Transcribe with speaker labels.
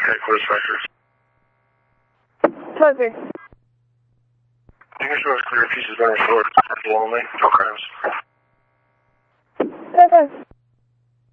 Speaker 1: headquarters records.
Speaker 2: Pleasure.
Speaker 1: You can show us clear pieces going forward. Only. No crimes.